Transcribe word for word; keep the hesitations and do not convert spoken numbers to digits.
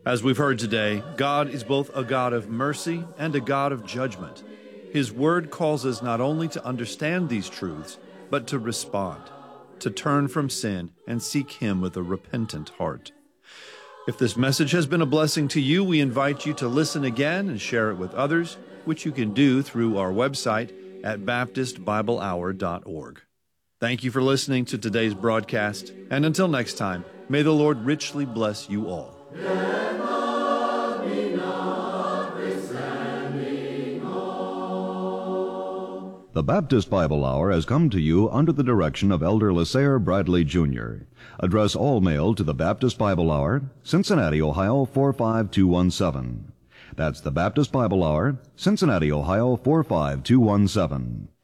As we've heard today, God is both a God of mercy and a God of judgment. His Word calls us not only to understand these truths, but to respond, to turn from sin and seek Him with a repentant heart. If this message has been a blessing to you, we invite you to listen again and share it with others, which you can do through our website at baptist bible hour dot org. Thank you for listening to today's broadcast, and until next time, may the Lord richly bless you all. The Baptist Bible Hour has come to you under the direction of Elder LaSalle Bradley, Junior Address all mail to the Baptist Bible Hour, Cincinnati, Ohio four five two one seven. That's the Baptist Bible Hour, Cincinnati, Ohio four five two one seven.